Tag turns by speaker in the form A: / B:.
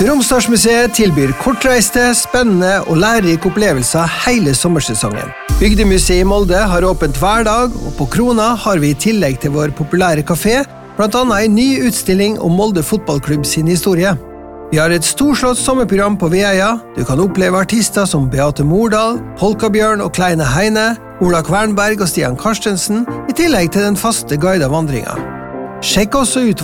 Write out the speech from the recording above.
A: Romsdalsmuseet tilbyr kortreiste, spennende og lærerike opplevelser hele sommersesongen. Bygdemuseet i Molde har åpent hver dag, og på Krona har vi i tillegg til vår populære kafé, blant annet en ny utstilling om Molde fotballklubb sin historie. Vi har et storslått sommerprogram på Veia. Du kan oppleve artister som Beate Mordal, Polkabjørn og Kleine Heine, Ola Kvernberg og Stian Karstensen, i tillegg til den faste guidede vandringen. Sjekk også ut